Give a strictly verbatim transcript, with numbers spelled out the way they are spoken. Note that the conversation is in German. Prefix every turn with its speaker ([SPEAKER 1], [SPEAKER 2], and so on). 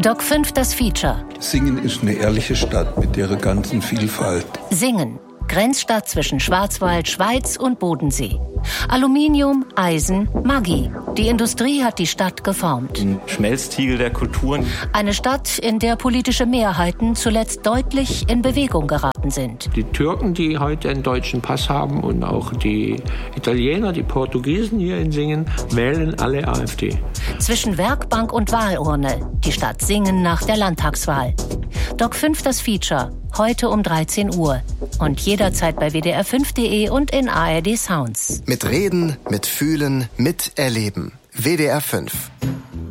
[SPEAKER 1] Doc fünf, das Feature.
[SPEAKER 2] Singen ist eine ehrliche Stadt mit ihrer ganzen Vielfalt.
[SPEAKER 1] Singen, Grenzstadt zwischen Schwarzwald, Schweiz und Bodensee. Aluminium, Eisen, Magie. Die Industrie hat die Stadt geformt.
[SPEAKER 3] Ein Schmelztiegel der Kulturen.
[SPEAKER 1] Eine Stadt, in der politische Mehrheiten zuletzt deutlich in Bewegung geraten sind.
[SPEAKER 4] Die Türken, die heute einen deutschen Pass haben, und auch die Italiener, die Portugiesen hier in Singen, wählen alle AfD.
[SPEAKER 1] Zwischen Werkbank und Wahlurne. Die Stadt Singen nach der Landtagswahl. Doc fünf, das Feature. Heute um dreizehn Uhr. Und jederzeit bei w d r fünf punkt d e und in A R D Sounds.
[SPEAKER 5] Mit Reden, mit Fühlen, mit Erleben. W D R fünf.